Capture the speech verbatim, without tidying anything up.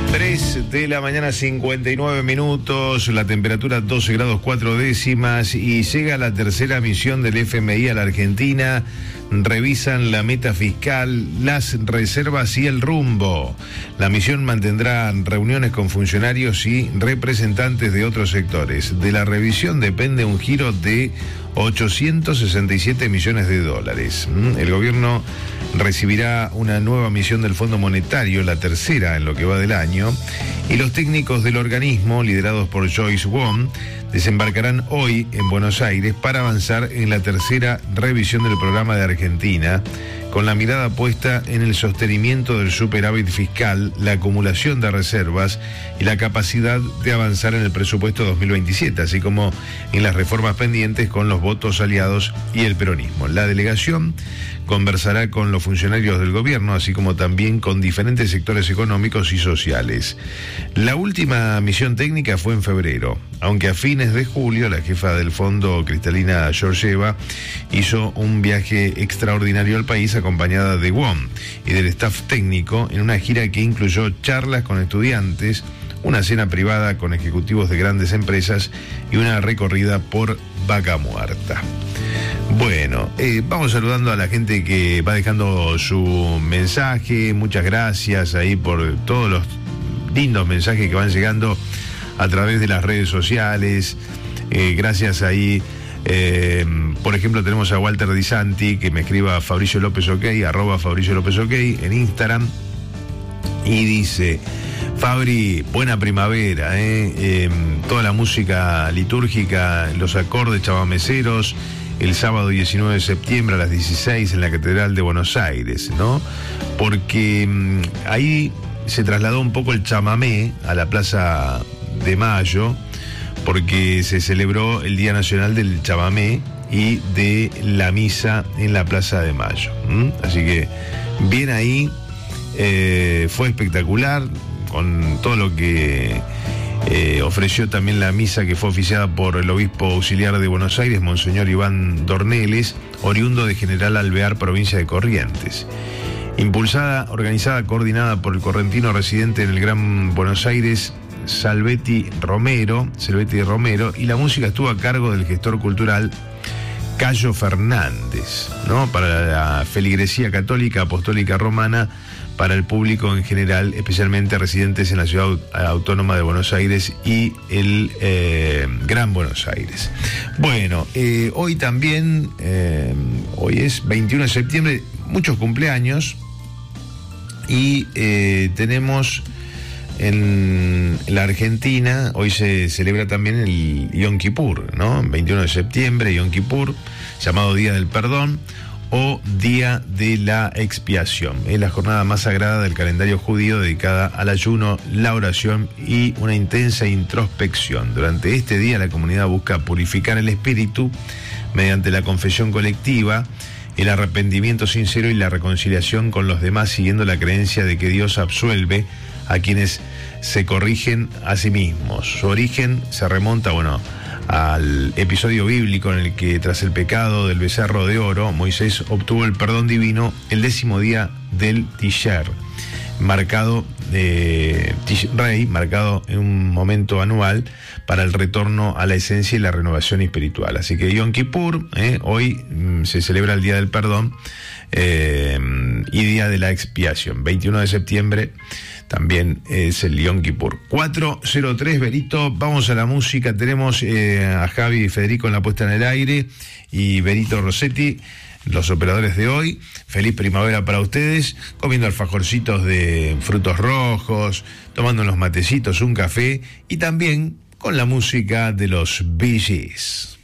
tres de la mañana, cincuenta y nueve minutos, la temperatura doce grados cuatro décimas y llega la tercera misión del F M I a la Argentina. Revisan la meta fiscal, las reservas y el rumbo. La misión mantendrá reuniones con funcionarios y representantes de otros sectores. De la revisión depende un giro de ochocientos sesenta y siete millones de dólares. El gobierno recibirá una nueva misión del Fondo Monetario, la tercera en lo que va del año, y los técnicos del organismo, liderados por Joyce Wong, desembarcarán hoy en Buenos Aires para avanzar en la tercera revisión del programa de Argentina, con la mirada puesta en el sostenimiento del superávit fiscal, la acumulación de reservas y la capacidad de avanzar en el presupuesto dos mil veintisiete, así como en las reformas pendientes con los votos aliados y el peronismo. La delegación conversará con los funcionarios del gobierno, así como también con diferentes sectores económicos y sociales. La última misión técnica fue en febrero, aunque a fines de julio la jefa del fondo, Cristalina Georgieva, hizo un viaje extraordinario al país acompañada de Wong y del staff técnico en una gira que incluyó charlas con estudiantes, una cena privada con ejecutivos de grandes empresas y una recorrida por Vaca Muerta. Bueno, eh, vamos saludando a la gente que va dejando su mensaje. Muchas gracias ahí por todos los lindos mensajes que van llegando a través de las redes sociales. Eh, gracias ahí. Eh, por ejemplo, tenemos a Walter Di Santi, que me escriba a Fabricio López OK, arroba Fabricio López OK en Instagram, y dice: Fabri, buena primavera, eh, eh, toda la música litúrgica, los acordes chamameceros, el sábado diecinueve de septiembre a las dieciséis en la Catedral de Buenos Aires, ¿no? Porque mmm, ahí se trasladó un poco el chamamé a la Plaza de Mayo, porque se celebró el Día Nacional del Chamamé y de la misa en la Plaza de Mayo. ¿Mm? Así que bien ahí, eh, fue espectacular, con todo lo que eh, ofreció también la misa, que fue oficiada por el obispo auxiliar de Buenos Aires, Monseñor Iván Dorneles, oriundo de General Alvear, provincia de Corrientes. Impulsada, organizada, coordinada por el correntino residente en el Gran Buenos Aires, Salvetti Romero, Salvetti Romero, y la música estuvo a cargo del gestor cultural Cayo Fernández, ¿no? Para la feligresía católica, apostólica, romana, para el público en general, especialmente residentes en la ciudad autónoma de Buenos Aires y el eh, Gran Buenos Aires. Bueno, eh, hoy también, eh, hoy es veintiuno de septiembre, muchos cumpleaños, y eh, tenemos en la Argentina, hoy se celebra también el Yom Kippur, ¿no? veintiuno de septiembre, Yom Kippur, llamado Día del Perdón o Día de la Expiación. Es la jornada más sagrada del calendario judío, dedicada al ayuno, la oración y una intensa introspección. Durante este día la comunidad busca purificar el espíritu mediante la confesión colectiva, el arrepentimiento sincero y la reconciliación con los demás, siguiendo la creencia de que Dios absuelve a quienes se corrigen a sí mismos. Su origen se remonta, bueno, al episodio bíblico en el que, tras el pecado del becerro de oro, Moisés obtuvo el perdón divino el décimo día del Tisher, marcado de Tishrei, marcado en un momento anual para el retorno a la esencia y la renovación espiritual. Así que Yom Kippur, eh, hoy mm, se celebra el Día del Perdón eh, y Día de la Expiación. veintiuno de septiembre también es el Yom Kippur. cuatro cero tres, Berito, vamos a la música. Tenemos eh, a Javi y Federico en la puesta en el aire y Berito Rossetti, los operadores de hoy. Feliz primavera para ustedes, comiendo alfajorcitos de frutos rojos, tomando unos matecitos, un café, y también con la música de los Bee Gees.